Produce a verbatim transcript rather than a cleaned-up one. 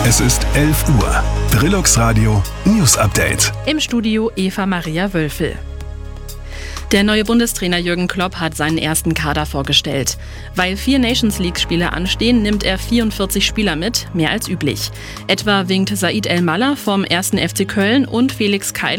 Es ist elf Uhr. Brillux Radio News Update. Im Studio Eva Maria Wölfel. Der neue Bundestrainer Jürgen Klopp hat seinen ersten Kader vorgestellt. Weil vier Nations-League-Spiele anstehen, nimmt er vierundvierzig Spieler mit, mehr als üblich. Etwa winkt Said El-Mallah vom ersten F C Köln und Felix Keil